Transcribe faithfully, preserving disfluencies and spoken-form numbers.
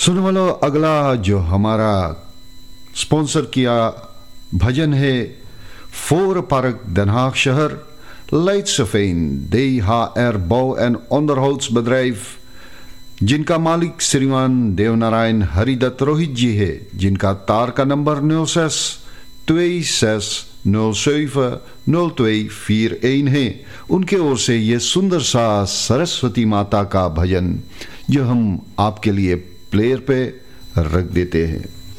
सुनने वालों, अगला जो हमारा स्पॉन्सर किया भजन है Voor Park Den Haag शहर Leidseveen. Die H R Bouw en Onderhoudsbedrijf, जिनका मालिक श्रीमान देवनारायण हरिदत्त रोहित जी है, जिनका तार का number nul zes twee zes nul zeven nul twee vier een है। उनके ओर से ये सुंदर सा सरस्वती माता का भजन जो हम आपके लिए प्लेयर पे रख देते हैं।